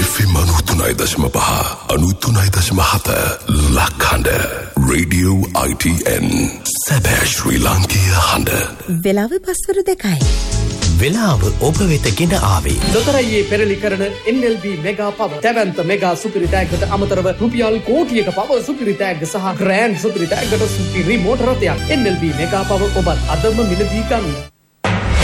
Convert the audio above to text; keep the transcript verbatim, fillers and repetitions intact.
F M අනුතුනයි දශම පහ අනුතුනයි දශම හත ලක්හඬ රේඩියෝ I T N සැබෑ ශ්‍රී ලාංකීය හඬ. වෙලාව පස්වර දෙකයි. වෙලාව ඔබ වෙත ගෙන ආවේ ලොතරැයියේ පෙරලි කරන N L B මෙගා පව දැවැන්ත මෙගා සුපිරි තෑග්ගට අමතරව රුපියල් කෝටියක පව සුපිරි තෑග්ග සහ ග්‍රෑන්ඩ් සුපිරි තෑග්ගට සුපිරි මෝටර රථයක්. N L B මෙගා පව ඔබත් අදම මිලදී ගන්න.